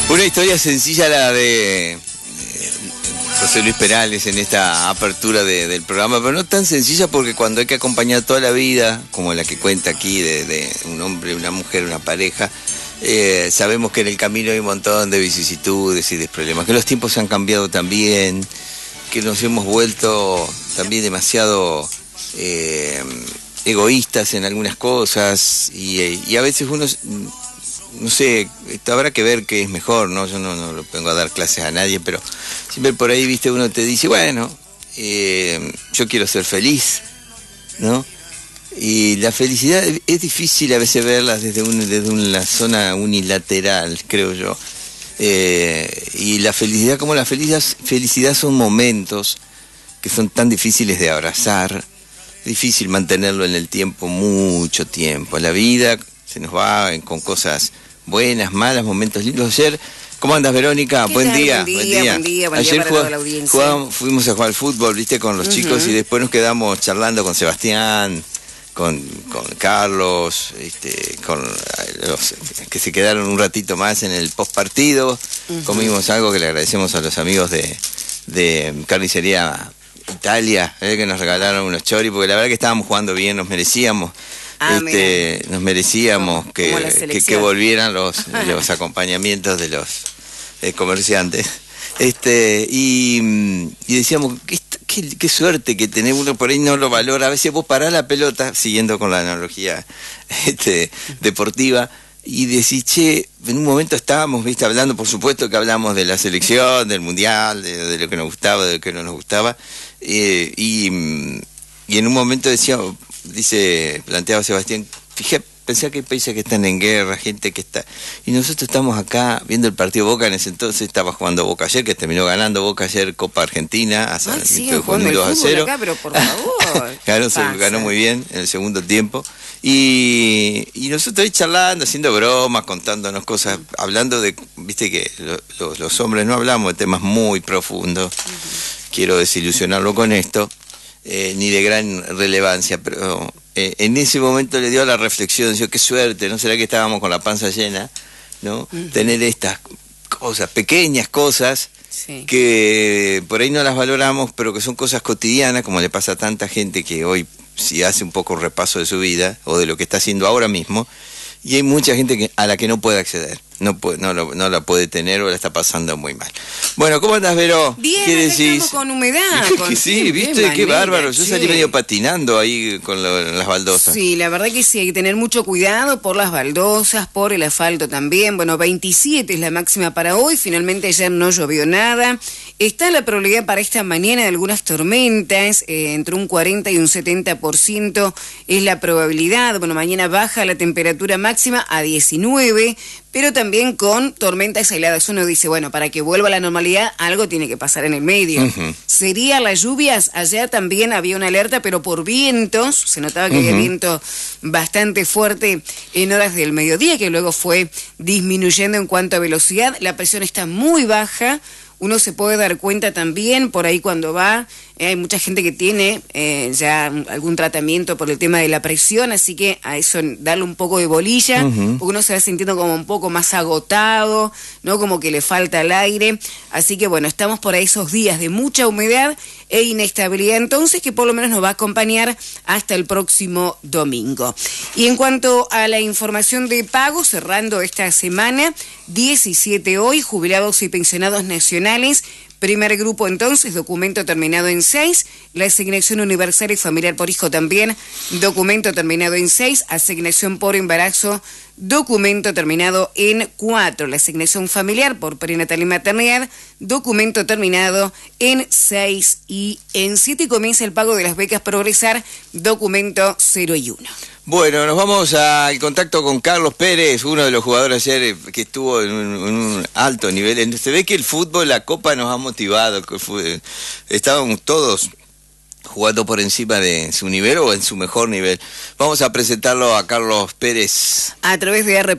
Una historia sencilla la de José Luis Perales en esta apertura del programa, pero no tan sencilla porque cuando hay que acompañar toda la vida, como la que cuenta aquí de un hombre, una mujer, una pareja, sabemos que en el camino hay un montón de vicisitudes y de problemas, que los tiempos han cambiado también, que nos hemos vuelto también demasiado egoístas en algunas cosas y a veces uno... No sé, habrá que ver qué es mejor, ¿no? Yo no lo vengo a dar clases a nadie, pero siempre por ahí, viste, uno te dice, bueno, yo quiero ser feliz, ¿no? Y la felicidad es difícil a veces verla desde una zona unilateral, creo yo. Y la felicidad, como la felicidad son momentos que son tan difíciles de abrazar, es difícil mantenerlo en el tiempo, mucho tiempo. La vida se nos va con cosas buenas, malas, momentos lindos. Ayer, ¿cómo andas, Verónica? Buen día. Buen día Ayer para toda la audiencia. Fuimos a jugar al fútbol, viste, con los chicos y después nos quedamos charlando con Sebastián, con Carlos, con los que se quedaron un ratito más en el postpartido. Comimos algo que le agradecemos a los amigos de Carnicería Italia, que nos regalaron unos choris, porque la verdad que estábamos jugando bien, nos merecíamos. Nos merecíamos que volvieran los acompañamientos de los comerciantes. Y decíamos, qué suerte que tenés, uno por ahí no lo valora. A veces vos parás la pelota, siguiendo con la analogía deportiva, y decís, che, en un momento estábamos, viste, hablando, por supuesto que hablamos de la selección, del mundial, de lo que nos gustaba, de lo que no nos gustaba, y en un momento planteaba Sebastián, pensé que hay países que están en guerra, gente que está... Y nosotros estamos acá viendo el partido Boca, en ese entonces estaba jugando Boca ayer, que terminó ganando Boca ayer Copa Argentina, jugando el 2-0. Acá, pero por favor. Se ganó muy bien en el segundo tiempo. Y nosotros ahí charlando, haciendo bromas, contándonos cosas, hablando de... Viste que los hombres no hablamos de temas muy profundos. Quiero desilusionarlo con esto. Ni de gran relevancia, pero en ese momento le dio a la reflexión, decía, qué suerte, ¿no será que estábamos con la panza llena? ¿No? Tener estas cosas, pequeñas cosas, que por ahí no las valoramos, pero que son cosas cotidianas, como le pasa a tanta gente que hoy, si hace un poco repaso de su vida, o de lo que está haciendo ahora mismo, y hay mucha gente a la que no puede acceder. No la puede tener o la está pasando muy mal. Bueno, ¿cómo andas, Vero? Bien, ¿qué decís? Estamos con humedad. Sí, ¿viste? Qué bárbaro. Yo salí medio patinando ahí con las baldosas. Sí, la verdad que sí, hay que tener mucho cuidado por las baldosas, por el asfalto también. Bueno, 27 es la máxima para hoy. Finalmente ayer no llovió nada. Está la probabilidad para esta mañana de algunas tormentas, entre un 40 y un 70% es la probabilidad. Bueno, mañana baja la temperatura máxima a 19, pero también con tormentas aisladas. Uno dice, bueno, para que vuelva a la normalidad, algo tiene que pasar en el medio. ¿Sería las lluvias? Ayer también había una alerta, pero por vientos. Se notaba que había viento bastante fuerte en horas del mediodía, que luego fue disminuyendo en cuanto a velocidad. La presión está muy baja. Uno se puede dar cuenta también por ahí cuando va, hay mucha gente que tiene ya algún tratamiento por el tema de la presión, así que a eso darle un poco de bolilla, porque uno se va sintiendo como un poco más agotado, ¿no? Como que le falta el aire, así que bueno, estamos por ahí esos días de mucha humedad e inestabilidad, entonces que por lo menos nos va a acompañar hasta el próximo domingo. Y en cuanto a la información de pago, cerrando esta semana, 17 hoy, jubilados y pensionados nacionales. Primer grupo entonces, documento terminado en 6, la asignación universal y familiar por hijo también, documento terminado en 6, asignación por embarazo, documento terminado en 4, la asignación familiar por prenatal y maternidad, documento terminado en 6 y en 7 comienza el pago de las becas Progresar, documento 0 y 1. Bueno, nos vamos al contacto con Carlos Pérez, uno de los jugadores ayer que estuvo en un alto nivel. Se ve que el fútbol, la Copa nos ha motivado. Estábamos todos jugando por encima de su nivel o en su mejor nivel. Vamos a presentarlo a Carlos Pérez. A través de RP.